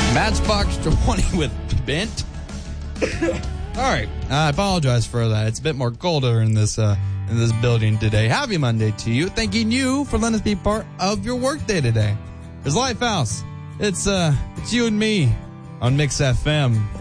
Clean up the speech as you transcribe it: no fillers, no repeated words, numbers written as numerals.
Matchbox 20 with Bent. All right, I apologize for that. It's a bit more colder in this building today. Happy Monday to you. Thanking you for letting us be part of your workday today. There's Lifehouse. It's you and me on Mix FM.